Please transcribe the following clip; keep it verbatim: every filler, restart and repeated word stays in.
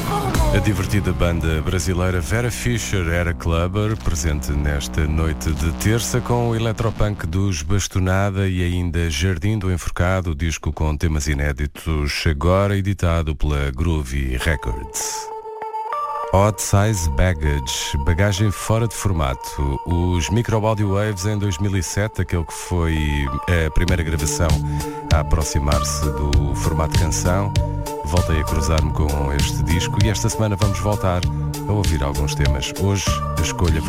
A divertida banda brasileira Vera Fischer era Clubber, presente nesta noite de terça com o eletropunk dos Bastonada e ainda Jardim do Enforcado, disco com temas inéditos, agora editado pela Groovy Records. Odd Size Baggage, bagagem fora de formato. Os Micro Audio Waves em dois mil e sete, aquele que foi a primeira gravação a aproximar-se do formato canção. Voltei a cruzar-me com este disco e esta semana vamos voltar a ouvir alguns temas. Hoje a escolha vai